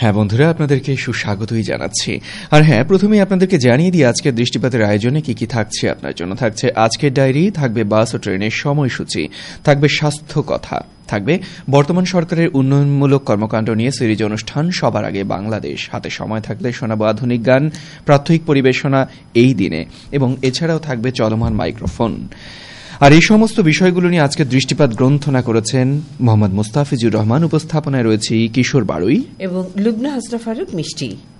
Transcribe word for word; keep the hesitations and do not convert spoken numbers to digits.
হ্যাঁ বন্ধুরা, আপনাদেরকে সুস্বাগতই জানাচ্ছি। আর হ্যাঁ, প্রথমেই আপনাদেরকে জানিয়ে দিই আজকের দৃষ্টিপাতের আয়োজনে কি কি থাকছে আপনার জন্য। থাকছে আজকের ডায়েরি, থাকবে বাস ও ট্রেনের সময়সূচি, থাকবে স্বাস্থ্য কথা, থাকবে বর্তমান সরকারের উন্নয়নমূলক কর্মকাণ্ড নিয়ে সিরিজ অনুষ্ঠান সবার আগে বাংলাদেশ, হাতে সময় থাকলে শোনাবো আধুনিক গান, প্রাত্যহিক পরিবেশনা এই দিনে, এবং এছাড়াও থাকবে চলমান মাইক্রোফোন। আর এই সমস্ত বিষয়গুলো নিয়ে আজকে দৃষ্টিপাত গ্রন্থনা করেছেন মোহাম্মদ মুস্তাফিজুর রহমান। উপস্থাপনায় রয়েছে কিশোর বাড়ুই এবং লুবনা হাসনা ফারুক মিষ্টি।